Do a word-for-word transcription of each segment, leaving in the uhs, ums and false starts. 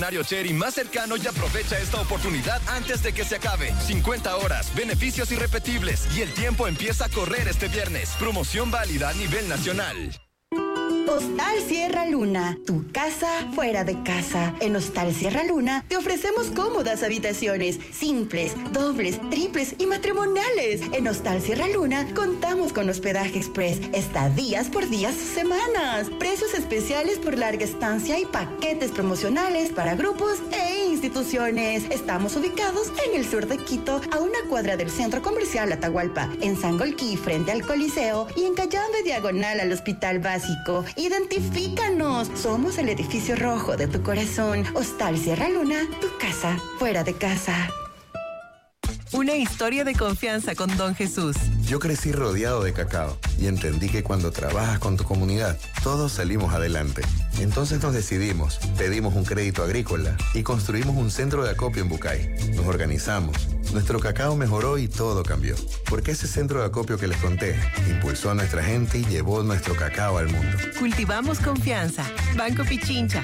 Cherry más cercano y aprovecha esta oportunidad antes de que se acabe. cincuenta horas, beneficios irrepetibles y el tiempo empieza a correr este viernes. Promoción válida a nivel nacional. Hostal Sierra Luna, tu casa fuera de casa. En Hostal Sierra Luna te ofrecemos cómodas habitaciones, simples, dobles, triples y matrimoniales. En Hostal Sierra Luna contamos con hospedaje express, estadías por días o semanas, precios especiales por larga estancia y paquetes promocionales para grupos e instituciones. Estamos ubicados en el sur de Quito, a una cuadra del Centro Comercial Atahualpa, en Sangolquí frente al Coliseo y en Cayambe diagonal al Hospital Básico. Identifícanos. Somos el edificio rojo de tu corazón. Hostal Sierra Luna, tu casa fuera de casa. Una historia de confianza con Don Jesús. Yo crecí rodeado de cacao y entendí que cuando trabajas con tu comunidad, todos salimos adelante. Entonces nos decidimos, pedimos un crédito agrícola y construimos un centro de acopio en Bucay. Nos organizamos. Nuestro cacao mejoró y todo cambió. Porque ese centro de acopio que les conté impulsó a nuestra gente y llevó nuestro cacao al mundo. Cultivamos confianza. Banco Pichincha.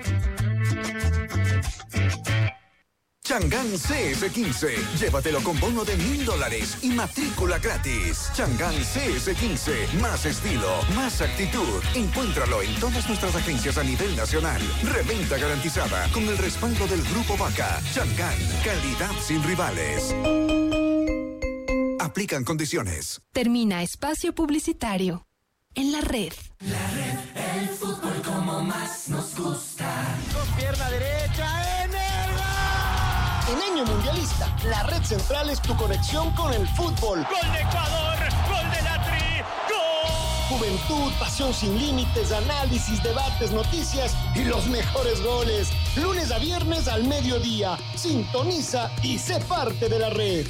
Chang'an C F quince. Llévatelo con bono de mil dólares y matrícula gratis. Chang'an C F quince. Más estilo, más actitud. Encuéntralo en todas nuestras agencias a nivel nacional. Reventa garantizada con el respaldo del Grupo Vaca. Chang'an, calidad sin rivales. Aplican condiciones. Termina espacio publicitario. En la red. La red, el fútbol como más nos gusta. Con pierna derecha en el gol. En año mundialista, la red central es tu conexión con el fútbol. Gol de Ecuador, gol de la Tri, gol. Juventud, pasión sin límites, análisis, debates, noticias y los mejores goles. Lunes a viernes al mediodía. Sintoniza y sé parte de la red.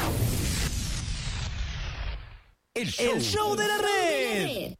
El show, el show de la red.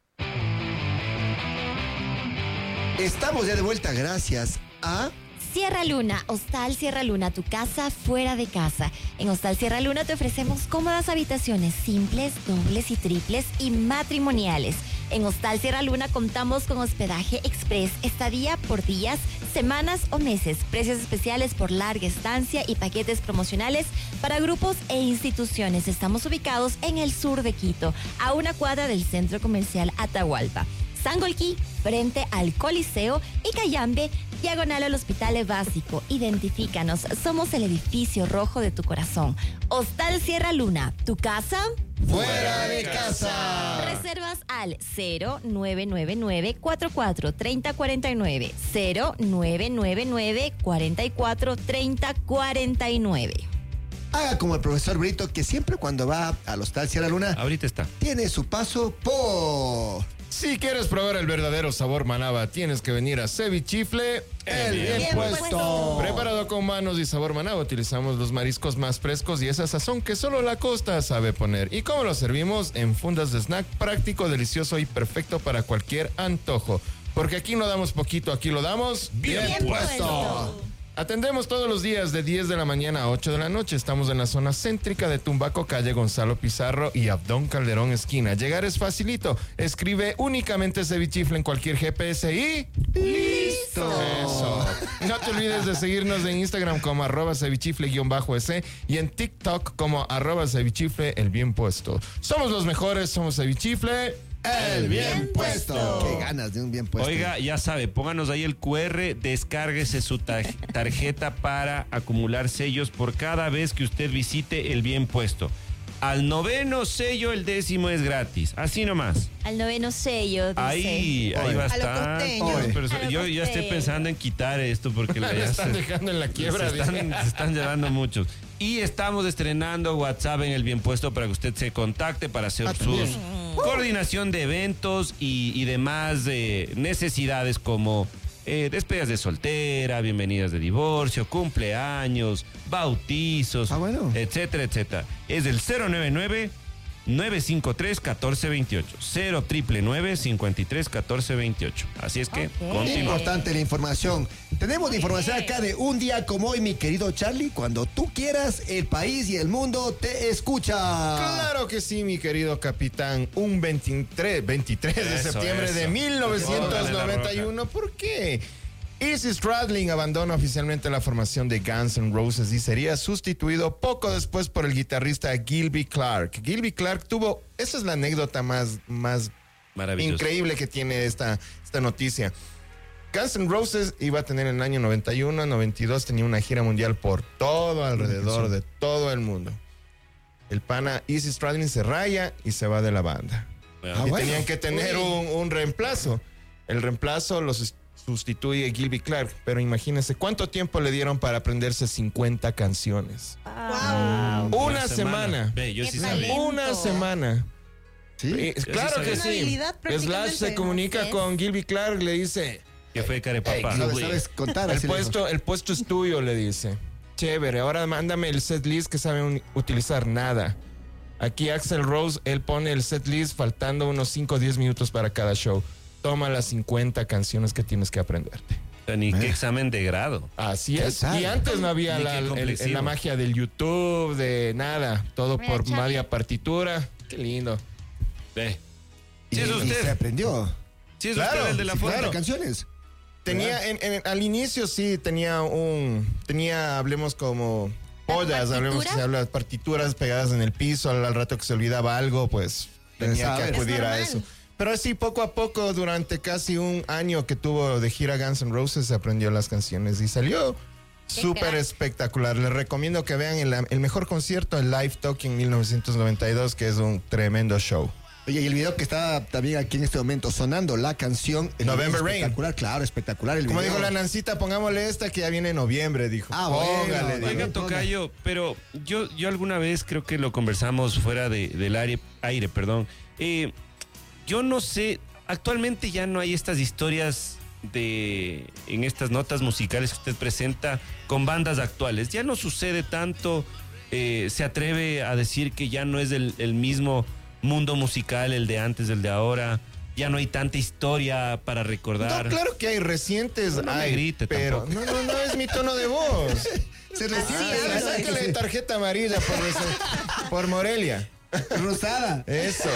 Estamos ya de vuelta gracias a... Sierra Luna, Hostal Sierra Luna, tu casa fuera de casa. En Hostal Sierra Luna te ofrecemos cómodas habitaciones simples, dobles y triples y matrimoniales. En Hostal Sierra Luna contamos con hospedaje express, estadía por días, semanas o meses, precios especiales por larga estancia y paquetes promocionales para grupos e instituciones. Estamos ubicados en el sur de Quito, a una cuadra del Centro Comercial Atahualpa. Sangolquí, frente al Coliseo, y Cayambe, diagonal al Hospital Básico. Identifícanos, somos el edificio rojo de tu corazón. Hostal Sierra Luna, tu casa fuera de casa. Reservas al cero nueve nueve nueve, cuatro cuatro tres cero cuatro nueve, cero nueve nueve nueve, cuatro cuatro tres cero cuatro nueve. Haga como el profesor Brito, que siempre cuando va al Hostal Sierra Luna, ahorita está, tiene su paso por... Si quieres probar el verdadero sabor Manaba, tienes que venir a Cevichifle, el bien, bien puesto. puesto. Preparado con manos y sabor Manaba, utilizamos los mariscos más frescos y esa sazón que solo la costa sabe poner. ¿Y cómo lo servimos? En fundas de snack, práctico, delicioso y perfecto para cualquier antojo. Porque aquí no damos poquito, aquí lo damos bien, bien puesto. puesto. Atendemos todos los días de diez de la mañana a ocho de la noche. Estamos en la zona céntrica de Tumbaco, calle Gonzalo Pizarro y Abdón Calderón esquina. Llegar es facilito. Escribe únicamente Cevichifle en cualquier G P S y... ¡listo! Eso. No te olvides de seguirnos en Instagram como arroba cevichifle-s y en TikTok como arroba cevichifle el bien puesto. Somos los mejores, somos Cevichifle... El bien puesto. Qué ganas de un bien puesto. Oiga, ya sabe, pónganos ahí el cu erre, descárguese su tar- tarjeta para acumular sellos por cada vez que usted visite el bien puesto. Al noveno sello, el décimo es gratis. Así nomás. Al noveno sello, dice. Ahí, ahí va a estar. Pero so, yo ya estoy pensando en quitar esto porque la ya están se, dejando en la quiebra. Se están, se están llevando muchos. Y estamos estrenando WhatsApp en el bien puesto para que usted se contacte para hacer ah, sus uh. coordinación de eventos y, y demás eh, necesidades como eh, despedidas de soltera, bienvenidas de divorcio, cumpleaños, bautizos, ah, bueno. etcétera, etcétera. Es el cero nueve nueve, nueve cinco tres, uno cuatro dos ocho. cero nueve nueve, cinco tres, uno cuatro dos ocho. Así es que okay. Continúa. Importante la información. Tenemos la información acá de un día como hoy, mi querido Charlie. Cuando tú quieras, el país y el mundo te escucha. Claro que sí, mi querido capitán. Un veintitrés, veintitrés de eso, septiembre eso. de mil novecientos noventa y uno. ¿Por qué? Izzy Stradlin abandona oficialmente la formación de Guns N' Roses y sería sustituido poco después por el guitarrista Gilby Clarke. Gilby Clarke tuvo, esa es la anécdota más, más increíble que tiene esta, esta noticia. Guns N' Roses iba a tener en el año noventa y uno, noventa y dos, tenía una gira mundial por todo alrededor de todo el mundo. El pana Izzy Stradlin se raya y se va de la banda. Ah, y bueno. Tenían que tener un, un reemplazo. El reemplazo los sustituye Gilby Clarke, pero imagínense cuánto tiempo le dieron para aprenderse cincuenta canciones. Wow. Una, una semana. semana. Ve, yo sí una semana. ¿Sí? Y, claro que sí. Slash se comunica con Gilby Clarke, le dice... Que fue carepapá. Hey, ¿sabes, sabes contar? El puesto, el puesto es tuyo, le dice. Chévere, ahora mándame el set list que saben utilizar. Nada. Aquí Axl Rose, él pone el set list faltando unos cinco o diez minutos para cada show. Toma las cincuenta canciones que tienes que aprenderte. Ni qué examen de grado. Así es. Y antes no había la, el, la magia del YouTube, de nada. Todo Mira, por Charlie. Media partitura. Qué lindo. Ve. ¿Sí es usted? Y se aprendió. Sí es claro, usted el de la sí, foto. Claro, canciones. Tenía, en, en, al inicio sí, tenía un, tenía, hablemos como pollas, hablemos que se habla de partituras pegadas en el piso, al, al rato que se olvidaba algo, pues tenía que acudir a eso. Pero así poco a poco, durante casi un año que tuvo de gira Guns N' Roses, se aprendió las canciones y salió súper espectacular. Les recomiendo que vean el, el mejor concierto, el Live Talking mil novecientos noventa y dos, que es un tremendo show. Oye, y el video que está también aquí en este momento sonando, la canción... November Rain. Espectacular, claro, espectacular el Como video. dijo la Nancita, pongámosle esta que ya viene en noviembre, dijo. Ah, Póngale, bueno. Oiga, tocayo, pero yo, yo alguna vez creo que lo conversamos fuera de, del aire, aire, perdón. Eh, yo no sé, actualmente ya no hay estas historias de en estas notas musicales que usted presenta con bandas actuales. Ya no sucede tanto, eh, se atreve a decir que ya no es el, el mismo... mundo musical, el de antes, el de ahora. Ya no hay tanta historia para recordar. No, claro que hay recientes. No, no hay, me grite pero tampoco. No, no, no es mi tono de voz. Se recibe. Ah, sácale tarjeta amarilla por, por Morelia. Rosada. Eso.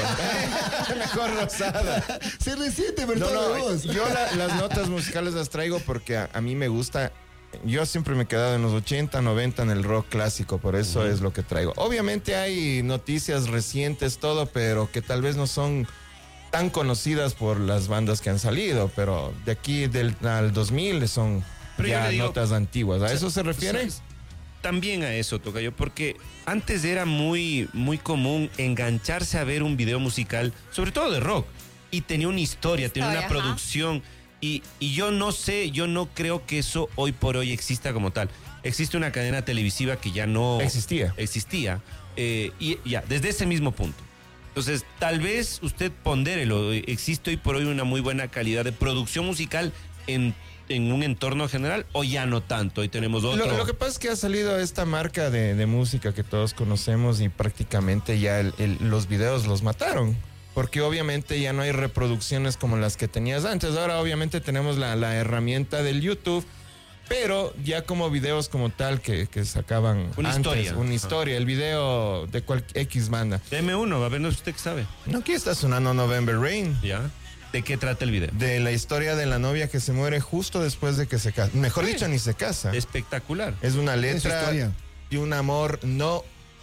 Mejor rosada. Se resiente, pero no, tono no, de voz. Yo la, las notas musicales las traigo porque a, a mí me gusta. Yo siempre me he quedado en los ochenta, noventa en el rock clásico, por eso uh-huh. es lo que traigo. Obviamente hay noticias recientes, todo, pero que tal vez no son tan conocidas por las bandas que han salido, pero de aquí del, al dos mil son pero ya digo, notas antiguas. ¿A o sea, eso se refiere? O sea, también a eso, tocayo, porque antes era muy, muy común engancharse a ver un video musical, sobre todo de rock, y tenía una historia, tenía una ajá. producción... Y, y yo no sé, yo no creo que eso hoy por hoy exista como tal. Existe una cadena televisiva que ya no... Existía. Existía. Eh, y ya, desde ese mismo punto. Entonces, tal vez usted pondérelo. Existe hoy por hoy una muy buena calidad de producción musical en, en un entorno general, o ya no tanto. Hoy tenemos otro... Lo, lo que pasa es que ha salido esta marca de, de música que todos conocemos y prácticamente ya el, el, los videos los mataron. Porque obviamente ya no hay reproducciones como las que tenías antes. Ahora obviamente tenemos la, la herramienta del YouTube, pero ya como videos como tal que, que sacaban una antes, historia. Una historia, el video de cualquier X banda. Deme uno, a ver, no, usted sabe. No, aquí está sonando November Rain. Ya. ¿De qué trata el video? De la historia de la novia que se muere justo después de que se casa. Mejor sí. dicho, ni se casa. Espectacular. Es una letra de un amor no...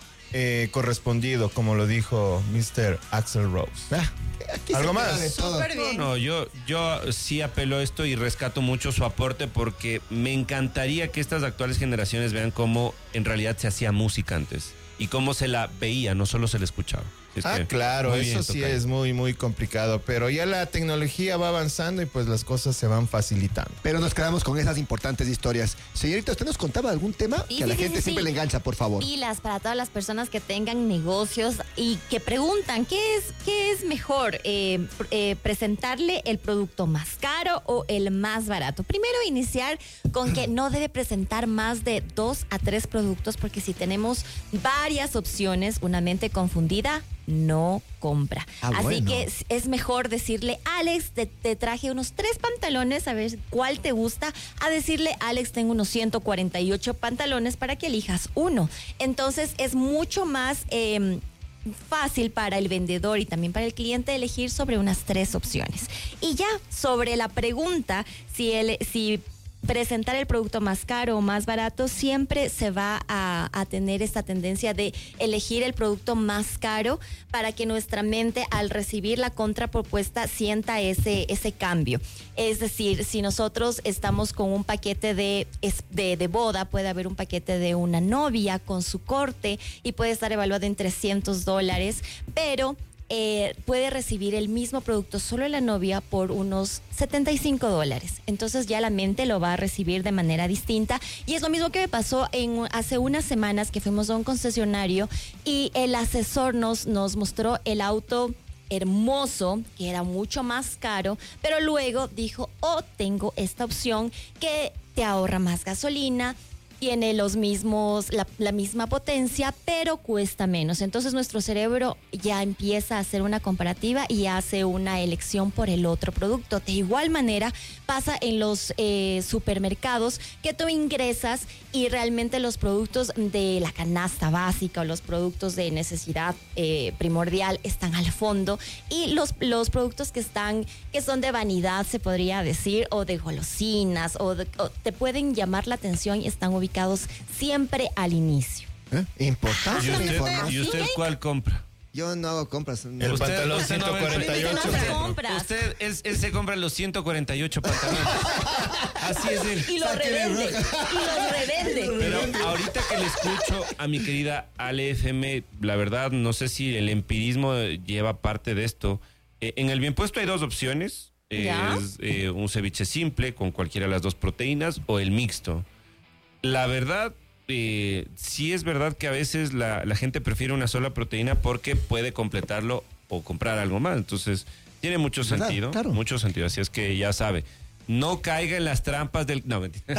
Eh, correspondido, como lo dijo mister Axl Rose. Ah, ¿algo más? De todo. No, no, yo, yo sí apelo a esto y rescato mucho su aporte porque me encantaría que estas actuales generaciones vean cómo en realidad se hacía música antes y cómo se la veía, no solo se la escuchaba. Es ah, claro, eso bien, sí toca. Es muy, muy complicado, pero ya la tecnología va avanzando y pues las cosas se van facilitando. Pero nos quedamos con esas importantes historias. Señorita, ¿usted nos contaba algún tema sí, que a la sí, gente sí, siempre sí. le engancha, por favor? Pilas para todas las personas que tengan negocios y que preguntan, ¿qué es, qué es mejor? Eh, eh, ¿Presentarle el producto más caro o el más barato? Primero, iniciar con que no debe presentar más de dos a tres productos, porque si tenemos varias opciones, una mente confundida no compra. Ah, Así bueno. que es mejor decirle, Alex, te, te traje unos tres pantalones, a ver cuál te gusta, a decirle, Alex, tengo unos ciento cuarenta y ocho pantalones para que elijas uno. Entonces es mucho más eh, fácil para el vendedor y también para el cliente elegir sobre unas tres opciones. Y ya, sobre la pregunta, si, el, si presentar el producto más caro o más barato, siempre se va a, a tener esta tendencia de elegir el producto más caro para que nuestra mente al recibir la contrapropuesta sienta ese, ese cambio. Es decir, si nosotros estamos con un paquete de, de, de boda, puede haber un paquete de una novia con su corte y puede estar evaluado en trescientos dólares, pero Eh, puede recibir el mismo producto solo la novia por unos setenta y cinco dólares. Entonces ya la mente lo va a recibir de manera distinta. Y es lo mismo que me pasó en, hace unas semanas que fuimos a un concesionario y el asesor nos, nos mostró el auto hermoso, que era mucho más caro, pero luego dijo, oh, tengo esta opción que te ahorra más gasolina, tiene los mismos, la, la misma potencia, pero cuesta menos. Entonces nuestro cerebro ya empieza a hacer una comparativa y hace una elección por el otro producto. De igual manera pasa en los eh, supermercados, que tú ingresas y realmente los productos de la canasta básica o los productos de necesidad eh, primordial están al fondo, y los, los productos que están, que son de vanidad, se podría decir, o de golosinas, o, de, o te pueden llamar la atención y están ubicados siempre al inicio. ¿Eh? Importante. ¿Y usted, ¿Y usted cuál compra? Yo no hago compras. El usted, pantalón usted ciento cuarenta y ocho. No usted, él, él se compra los ciento cuarenta y ocho pantalones. Así es él. Y los revende. Y los revende. Pero ahorita que le escucho a mi querida Ale F M, la verdad no sé si el empirismo lleva parte de esto. Eh, en el bien puesto hay dos opciones. Eh, es eh, un ceviche simple con cualquiera de las dos proteínas o el mixto. La verdad, eh, sí es verdad que a veces la, la gente prefiere una sola proteína porque puede completarlo o comprar algo más. Entonces, tiene mucho ¿verdad? sentido. Claro. Mucho sentido. Así es que ya sabe. No caiga en las trampas del... No, mentira.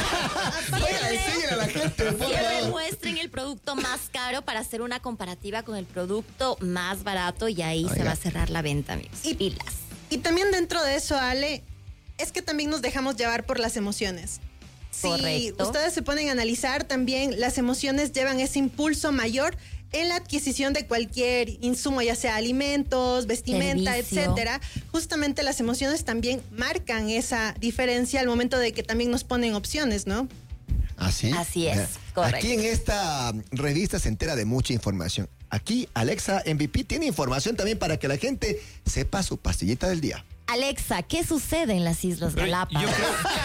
Siempre, a la gente, siempre muestren el producto más caro para hacer una comparativa con el producto más barato y ahí Oiga. se va a cerrar la venta, amigos. Y pilas. Y también dentro de eso, Ale, es que también nos dejamos llevar por las emociones. Si Correcto. ustedes se ponen a analizar, también las emociones llevan ese impulso mayor en la adquisición de cualquier insumo, ya sea alimentos, vestimenta, Servicio. etcétera. Justamente las emociones también marcan esa diferencia al momento de que también nos ponen opciones, ¿no? ¿Así? Así es, correcto. Aquí en esta revista se entera de mucha información. Aquí Alexa M V P tiene información también para que la gente sepa su pastillita del día. Alexa, ¿qué sucede en las Islas Pero Galápagos? Yo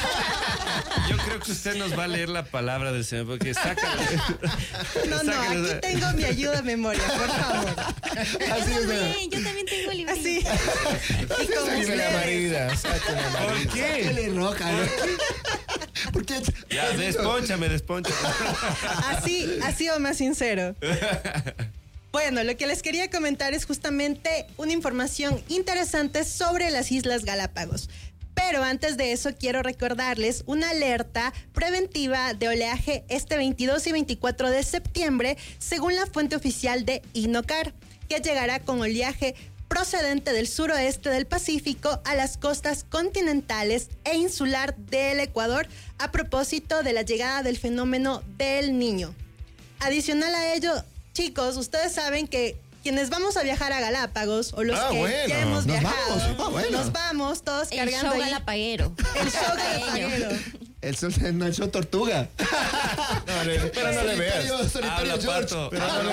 creo, yo creo que usted nos va a leer la palabra del Señor, porque saca... No, no, aquí tengo mi ayuda a memoria, por favor. Así yo, también, yo también tengo el libro. Así. Y como Sáquenle la marida, sáquenle la marida. ¿Por qué? Sáquenle roja, ¿no? ¿Por qué? Ya, despónchame, despónchame. Así, ha sido más sincero. Bueno, lo que les quería comentar es justamente una información interesante sobre las Islas Galápagos. Pero antes de eso quiero recordarles una alerta preventiva de oleaje este veintidós y veinticuatro de septiembre, según la fuente oficial de INOCAR, que llegará con oleaje procedente del suroeste del Pacífico a las costas continentales e insular del Ecuador a propósito de la llegada del fenómeno del Niño. Adicional a ello, chicos, ustedes saben que quienes vamos a viajar a Galápagos o los ah, que bueno. ya hemos Nos viajado, vamos. Ah, bueno. nos vamos todos el cargando show ahí. galapaguero. El show galapaguero. El sol, no, el sol tortuga. No, le, pero no le veas. Solitario, solitario Habla, George. Pato. Pero no le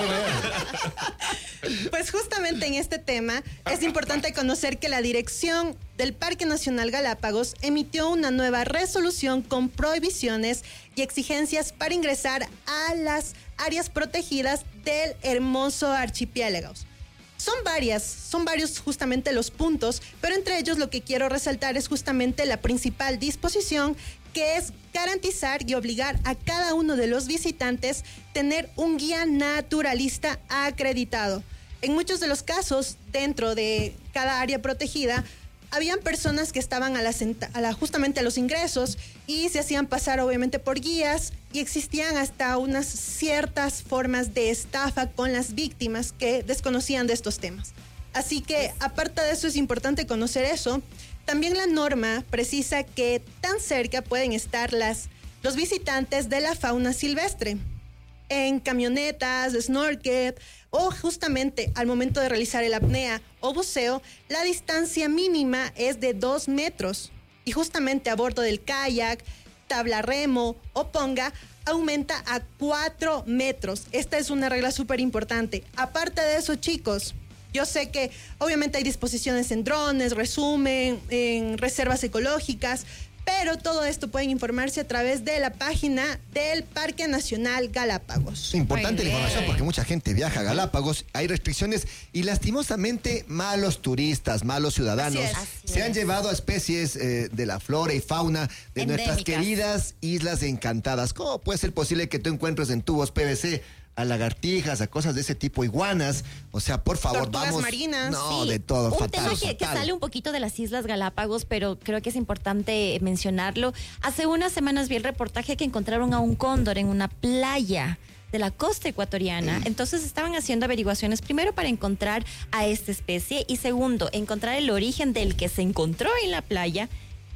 veas. Pues justamente en este tema es importante conocer que la dirección del Parque Nacional Galápagos emitió una nueva resolución con prohibiciones y exigencias para ingresar a las áreas protegidas del hermoso archipiélago. Son varias, son varios justamente los puntos, pero entre ellos lo que quiero resaltar es justamente la principal disposición, que es garantizar y obligar a cada uno de los visitantes tener un guía naturalista acreditado. En muchos de los casos, dentro de cada área protegida, habían personas que estaban a la, a la justamente a los ingresos y se hacían pasar obviamente por guías, y existían hasta unas ciertas formas de estafa con las víctimas que desconocían de estos temas. Así que aparte de eso es importante conocer eso. También la norma precisa que tan cerca pueden estar las, los visitantes de la fauna silvestre, en camionetas, snorkel, o justamente al momento de realizar el apnea o buceo, la distancia mínima es de dos metros. Y justamente a bordo del kayak, tabla remo o ponga, aumenta a cuatro metros. Esta es una regla súper importante. Aparte de eso, chicos, yo sé que obviamente hay disposiciones en drones, resumen, en reservas ecológicas, pero todo esto pueden informarse a través de la página del Parque Nacional Galápagos. Importante la información porque mucha gente viaja a Galápagos, hay restricciones y lastimosamente malos turistas, malos ciudadanos Así es, así se han es. llevado a especies eh, de la flora y fauna de Endémicas. nuestras queridas Islas Encantadas. ¿Cómo puede ser posible que tú encuentres en tubos P V C a lagartijas, a cosas de ese tipo, iguanas? O sea, por favor, Tortugas vamos. marinas. No, Sí, de todo, un fatal, tema que, que fatal. sale un poquito de las Islas Galápagos, pero creo que es importante mencionarlo. Hace unas semanas vi el reportaje que encontraron a un cóndor en una playa de la costa ecuatoriana. Entonces estaban haciendo averiguaciones, primero para encontrar a esta especie y segundo, encontrar el origen del que se encontró en la playa.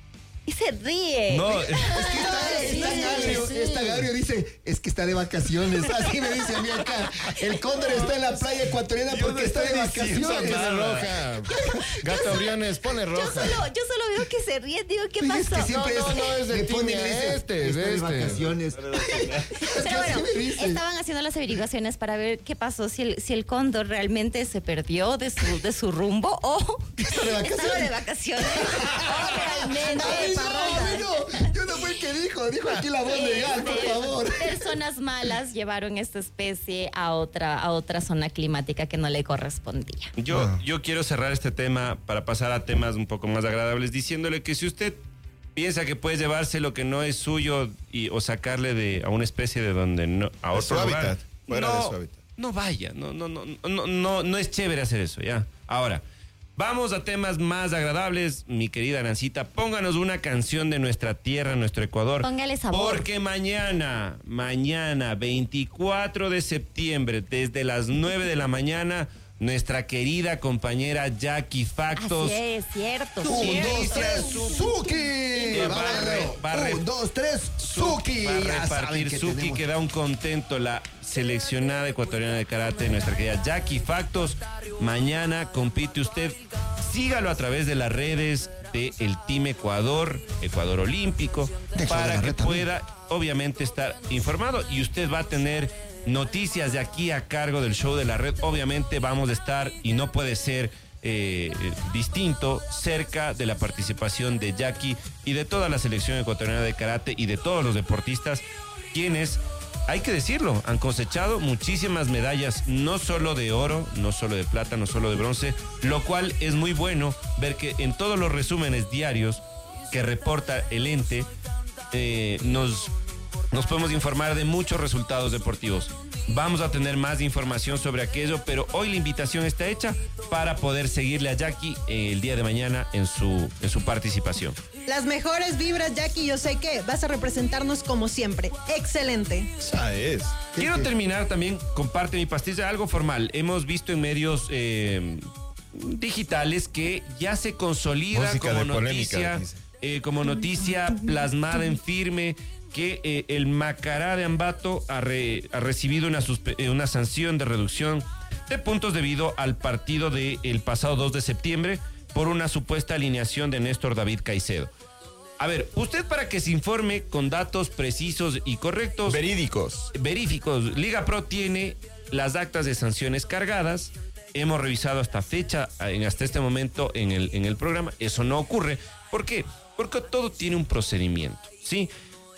Y se ríe. No, Es que está, está Sí, Gabriel, sí. está Gabriel dice, es que está de vacaciones. Así me dice a mí acá. El cóndor está en la playa ecuatoriana Yo porque no está de estoy diciendo vacaciones. nada. Roja. Gato Briones, pone Yo roja. solo, yo solo veo que se ríe, digo, ¿qué Oye, es pasó? que siempre No, es, no, no, es de me pone y Tinia, me dice, este, es está de este. vacaciones. Pero bueno, me dice. estaban haciendo las averiguaciones para ver qué pasó, si el, si el cóndor realmente se perdió de su, de su rumbo o Está de vacaciones. estaba de vacaciones. o realmente Ay, no, parranda. ay, no. Yo no fue el que dijo, dijo aquí la voz legal, por Este, favor. Personas malas llevaron esta especie a otra, a otra zona climática que no le correspondía. Yo, Ah. yo quiero cerrar este tema para pasar a temas un poco más agradables, diciéndole que si usted piensa que puede llevarse lo que no es suyo y, o sacarle de, a una especie de donde no, a De otro su lugar, hábitat, fuera no, de su hábitat. no vaya, no, no, no, no, no, no es chévere hacer eso, ya. Ahora, vamos a temas más agradables, mi querida Nancita, pónganos una canción de nuestra tierra, nuestro Ecuador. Póngale sabor. Porque mañana, mañana, veinticuatro de septiembre, desde las nueve de la mañana, nuestra querida compañera Jackie Factos. Así es, cierto. Un, cierto. dos, tres, Suki. Que va a re- va a re- Un, dos, tres, Suki. Va a Ya saben repartir que Suki, tenemos- que da un contento la seleccionada ecuatoriana de karate, nuestra querida Jackie Factos. Mañana compite usted. Sígalo a través de las redes de el Team Ecuador, Ecuador Olímpico, Déjalo de para la que red también. pueda, obviamente, estar informado y usted va a tener noticias de aquí a cargo del show de la red. Obviamente vamos a estar, y no puede ser eh, eh, distinto, cerca de la participación de Jackie y de toda la selección ecuatoriana de karate y de todos los deportistas, quienes, hay que decirlo, han cosechado muchísimas medallas, no solo de oro, no solo de plata, no solo de bronce, lo cual es muy bueno ver que en todos los resúmenes diarios que reporta el ente, eh, nos, nos podemos informar de muchos resultados deportivos. Vamos a tener más información sobre aquello, pero hoy la invitación está hecha para poder seguirle a Jackie eh, el día de mañana en su, en su participación. Las mejores vibras, Jackie, yo sé que vas a representarnos como siempre. Excelente. Esa es. Quiero terminar también con parte de mi pastilla, algo formal. Hemos visto en medios eh, digitales que ya se consolida Música como de polémica, noticia, dice. eh, como noticia plasmada en firme que eh, el Macará de Ambato ha, re- ha recibido una, suspe- eh, una sanción de reducción de puntos debido al partido del pasado dos de septiembre por una supuesta alineación de Néstor David Caicedo. A ver, usted para que se informe con datos precisos y correctos. Verídicos. Veríficos. Liga Pro tiene las actas de sanciones cargadas. Hemos revisado hasta fecha, en, hasta este momento en el, en el programa. Eso no ocurre. ¿Por qué? Porque todo tiene un procedimiento, ¿sí?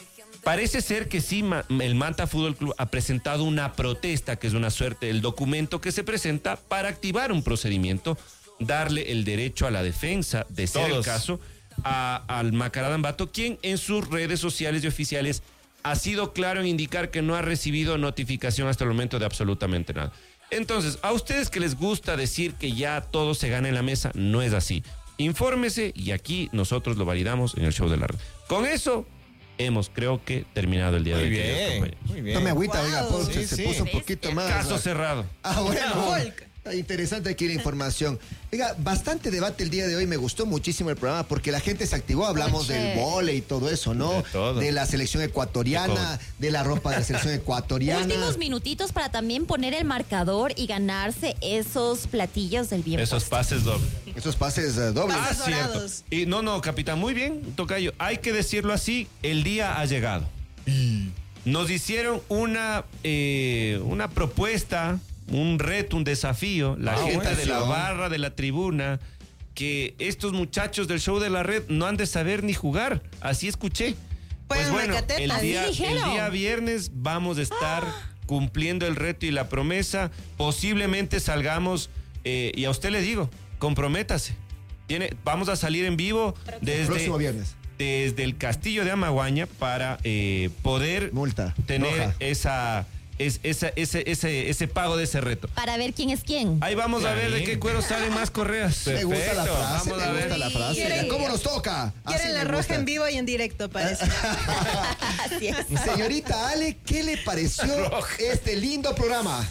Parece ser que sí, ma- el Manta Fútbol Club ha presentado una protesta, que es una suerte del documento que se presenta para activar un procedimiento, darle el derecho a la defensa, de ser el Todos. caso, a- al Macará de Ambato, quien en sus redes sociales y oficiales ha sido claro en indicar que no ha recibido notificación hasta el momento de absolutamente nada. Entonces, a ustedes que les gusta decir que ya todo se gana en la mesa, no es así. Infórmese y aquí nosotros lo validamos en el show de la red. Con eso hemos, creo que, terminado el día Muy de hoy. bien, queridos compañeros. muy bien. Tome agüita, Wow. oiga, porque Sí, se sí. puso un Bestia. poquito más. Caso cerrado. Ah, bueno. Folk. Interesante aquí la información. Oiga, bastante debate el día de hoy. Me gustó muchísimo el programa porque la gente se activó. Hablamos Oye. del vóley y todo eso, ¿no? De todo. De la selección ecuatoriana, de la ropa de la selección ecuatoriana. Últimos minutitos para también poner el marcador y ganarse esos platillos del bien Esos puesto. pases dobles. Esos pases eh, dobles. Ah, Pases cierto. dorados. Y no, no, capitán, muy bien, tocayo. Hay que decirlo así, el día ha llegado. Nos hicieron una, eh, una propuesta, un reto, un desafío, la Ah, gente bueno, de la sí, barra, de la tribuna, que estos muchachos del show de la red no han de saber ni jugar. Así escuché. Pues Pues bueno, Macateta, el así día, el dijeron. día viernes vamos a estar cumpliendo el reto y la promesa. Posiblemente salgamos, eh, y a usted le digo, comprométase. Tiene, vamos a salir en vivo desde, Próximo viernes. desde el castillo de Amaguaña para eh, poder Multa. tener roja. esa, es, esa ese, ese, ese pago de ese reto. Para ver quién es quién. Ahí vamos a ver de Ahí. qué cuero salen más correas. Me gusta la Perfecto, frase, vamos a me ver. gusta la frase. ¿Quieren- ¿Cómo nos toca? Quieren Así la me roja gusta. en vivo y en directo, parece. Así es. Señorita Ale, ¿qué le pareció este lindo programa?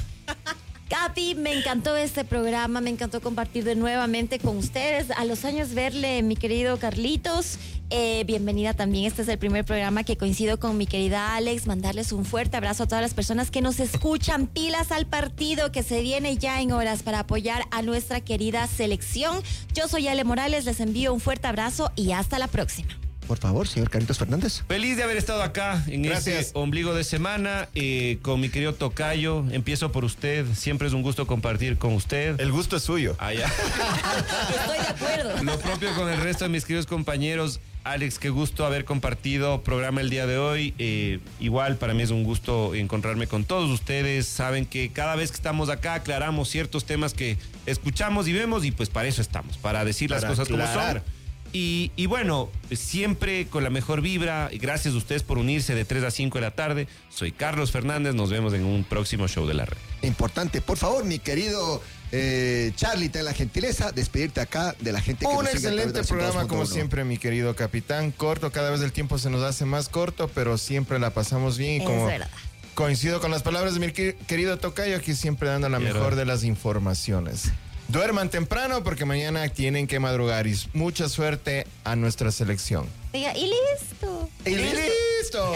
Capi, me encantó este programa, me encantó compartir de nuevamente con ustedes. A los años verle, mi querido Carlitos. Eh, bienvenida también, este es el primer programa que coincido con mi querida Alex. Mandarles un fuerte abrazo a todas las personas que nos escuchan. Pilas al partido que se viene ya en horas para apoyar a nuestra querida selección. Yo soy Ale Morales, les envío un fuerte abrazo y hasta la próxima. Por favor, señor Carlitos Fernández. Feliz de haber estado acá en Gracias. este ombligo de semana eh, con mi querido tocayo. Empiezo por usted. Siempre es un gusto compartir con usted. El gusto es suyo. Allá. Estoy de acuerdo. Lo propio con el resto de mis queridos compañeros. Alex, qué gusto haber compartido programa el día de hoy. Eh, igual para mí es un gusto encontrarme con todos ustedes. Saben que cada vez que estamos acá aclaramos ciertos temas que escuchamos y vemos y pues para eso estamos, para decir las Para cosas como aclarar. son. Y, y bueno, siempre con la mejor vibra. Y gracias a ustedes por unirse de tres a cinco de la tarde. Soy Carlos Fernández. Nos vemos en un próximo show de la red. Importante, por favor, mi querido eh, Charlie, ten la gentileza de despedirte acá de la gente que Un nos sigue a través excelente del programa ciento dos como punto uno. siempre, mi querido capitán. Corto, cada vez el tiempo se nos hace más corto, pero siempre la pasamos bien. Y Es como verdad. coincido con las palabras de mi que- querido tocayo, aquí siempre dando la Quiero. mejor de las informaciones. Duerman temprano porque mañana tienen que madrugar y mucha suerte a nuestra selección. Diga, y listo. ¡Y listo!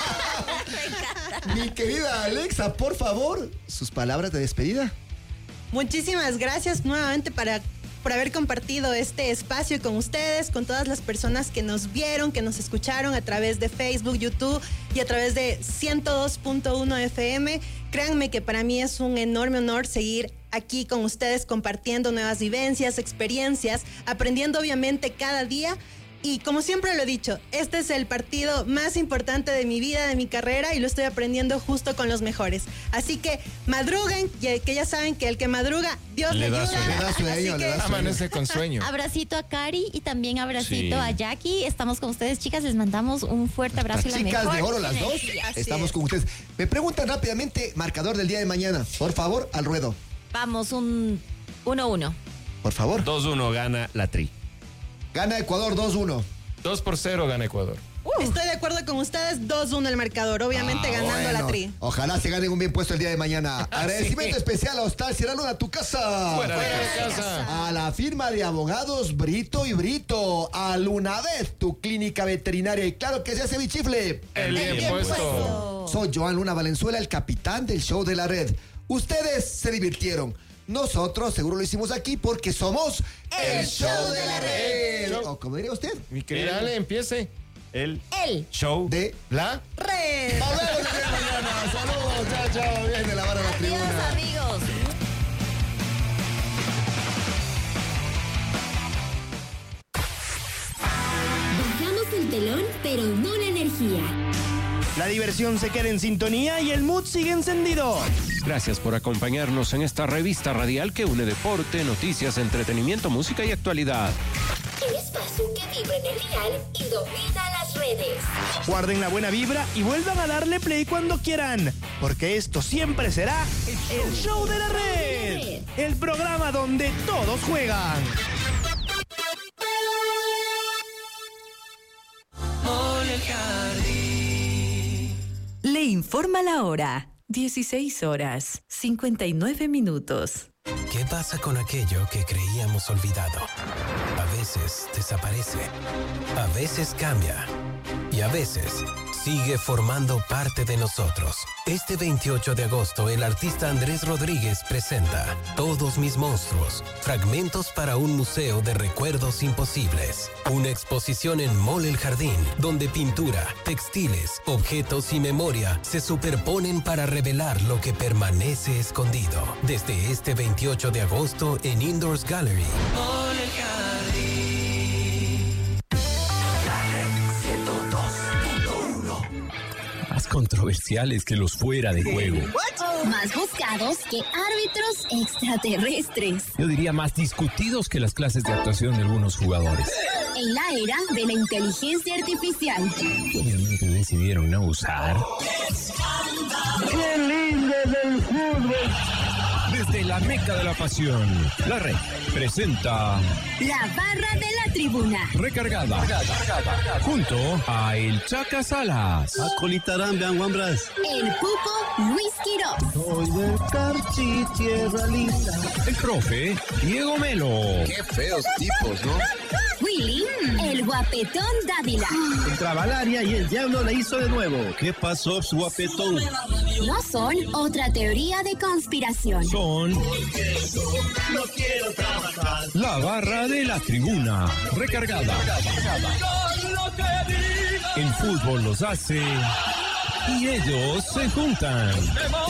Mi querida Alexa, por favor, sus palabras de despedida. Muchísimas gracias nuevamente para, por haber compartido este espacio con ustedes, con todas las personas que nos vieron, que nos escucharon a través de Facebook, YouTube y a través de ciento dos punto uno F M. Créanme que para mí es un enorme honor seguir aquí con ustedes compartiendo nuevas vivencias, experiencias, aprendiendo obviamente cada día. Y como siempre lo he dicho, este es el partido más importante de mi vida, de mi carrera, y lo estoy aprendiendo justo con los mejores. Así que madruguen, ya- que ya saben que el que madruga, Dios Le le da ayuda. sueño. Le da sueño, Así le que- da sueño. Amanece con sueño. Abracito a Cari y también abracito Sí. a Jackie. Estamos con ustedes, chicas. Les mandamos un fuerte abrazo y Las la chicas mejor de oro, las dos, energía. Así estamos es. con ustedes. Me preguntan rápidamente, marcador del día de mañana. Por favor, al ruedo. Vamos, un uno uno. Por favor. dos uno gana la tri. Gana Ecuador dos uno. dos por cero gana Ecuador. Estoy de acuerdo con ustedes, dos uno el marcador, obviamente Ah, ganando bueno. la tri. Ojalá se ganen un bien puesto el día de mañana. Agradecimiento Sí. especial a Hostal Sierra Luna, tu casa. Fuera de casa. A la firma de abogados Brito y Brito. A Lunavez, tu clínica veterinaria. Y claro que se hace bichifle. El bien bien puesto. puesto. Soy Joan Luna Valenzuela, el capitán del show de la red. Ustedes se divirtieron. Nosotros seguro lo hicimos aquí porque somos el show de la red. O como diría usted, Mi querida Ale, empiece. El El show de La ¡Red! Nos vemos el día de mañana. Saludos, chao, chao. Bien de la barra de la Adiós, tribuna. amigos. Bajamos el telón, pero no la energía. La diversión se queda en sintonía y el mood sigue encendido. Gracias por acompañarnos en esta revista radial que une deporte, noticias, entretenimiento, música y actualidad. El espacio que vibra en el dial y domina las redes. Guarden la buena vibra y vuelvan a darle play cuando quieran, porque esto siempre será el show de la red. El programa donde todos juegan. Le informa la hora. dieciséis horas, cincuenta y nueve minutos. ¿Qué pasa con aquello que creíamos olvidado? A veces desaparece, a veces cambia y a veces sigue formando parte de nosotros. Este veintiocho de agosto, el artista Andrés Rodríguez presenta Todos mis monstruos, fragmentos para un museo de recuerdos imposibles. Una exposición en Mall El Jardín, donde pintura, textiles, objetos y memoria se superponen para revelar lo que permanece escondido. Desde este veintiocho de agosto en Indoors Gallery. Mall El Jardín. ciento dos punto uno. Más controversiales que los fuera de juego. Más buscados que árbitros extraterrestres. Yo diría más discutidos que las clases de actuación de algunos jugadores. En la era de la inteligencia artificial. Obviamente decidieron no usar. ¡Qué lindo es el fútbol! Desde la meca de la pasión, la Red presenta La Barra de la Tribuna. Recargada, junto a El Chaca Salas, Acolitarán, vean Wambras, el Pupo Luis Quiroz. Soy del Carchi, tierra linda. El Profe Diego Melo. Qué feos tipos, ¿no? Willy, el Guapetón Dávila. Entraba al área y el diablo la hizo de nuevo. ¿Qué pasó, su guapetón? No son otra teoría de conspiración. Son No quiero trabajar. La Barra de la Tribuna. Recargada. El fútbol los hace y ellos se juntan.